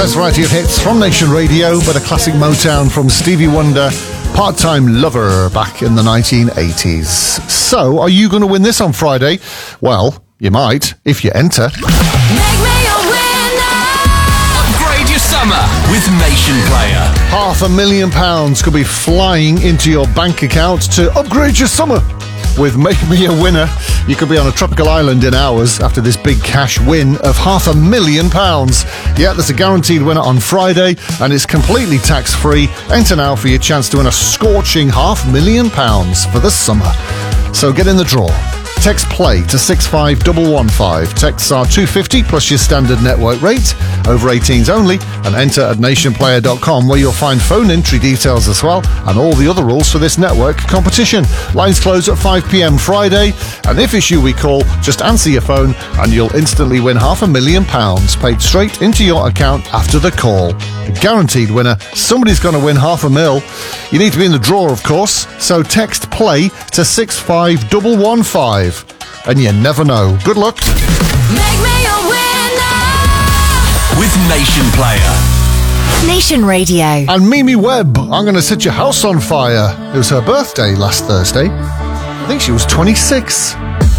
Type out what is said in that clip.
best variety of hits from Nation Radio, but a classic Motown from Stevie Wonder, Part-Time Lover, back in the 1980s. So, are you going to win this on Friday? Well, you might, if you enter. Make me a winner! Upgrade your summer with Nation Player. £500,000 could be flying into your bank account to upgrade your summer. With Make Me a Winner, you could be on a tropical island in hours after this big cash win of £500,000. Yeah, there's a guaranteed winner on Friday, and it's completely tax-free. Enter now for your chance to win a scorching £500,000 for the summer. So get in the draw. Text PLAY to 65115. Texts are $2.50 plus your standard network rate. Over 18s only. And enter at nationplayer.com, where you'll find phone entry details as well and all the other rules for this network competition. Lines close at 5 p.m. Friday. And if it's you we call, just answer your phone and you'll instantly win £500,000 paid straight into your account after the call. A guaranteed winner. Somebody's going to win £500,000. You need to be in the draw, of course. So text PLAY to 65115. And you never know. Good luck. Make me a winner! With Nation Player. Nation Radio. And Mimi Webb, I'm going to set your house on fire. It was her birthday last Thursday. I think she was 26.